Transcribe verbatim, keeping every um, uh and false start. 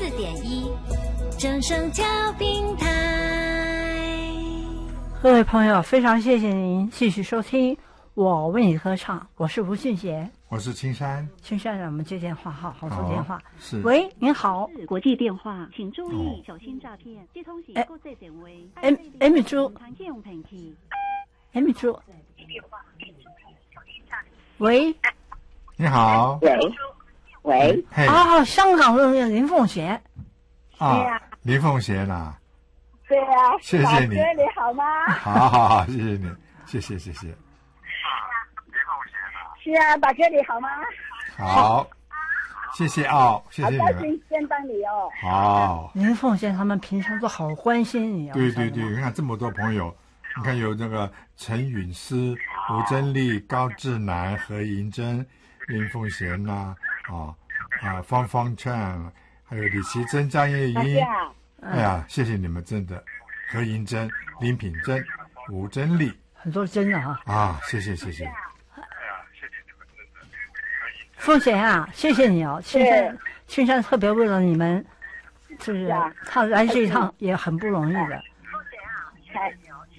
四点一，正声调频台。 各位朋友，非常谢谢您继续收听我为你歌唱，我是吴俊杰， 我是青山。 青山，让我们接电话哈，好说电话。 是。 喂，您好。 国际电话，请注意小心诈骗。这通是国际电话。 M M 猪。M 猪。喂。 你好。 喂。喂。 啊，香港的林凤贤。 啊，林凤贤呐。 对啊。 谢谢你。 大哥，你好吗？ 好好好，谢谢你，谢谢谢谢。 是啊，大哥你好吗？ 好，谢谢哦，谢谢你们。 好高兴见到你哦。 好， 林凤贤他们平常都好关心你哦。 对对对，你看这么多朋友，你看有那个陈允思、吴珍丽、高志南、何银珍、林凤贤呐，啊啊方方灿，还有李奇珍、张叶英。哎呀，谢谢你们，真的，何银珍、林品珍、吴珍丽， 很多真的哈。 啊，谢谢谢谢。 凤贤啊，谢谢你哦，青山，青山特别为了你们，就是他来这一趟也很不容易的。 哎，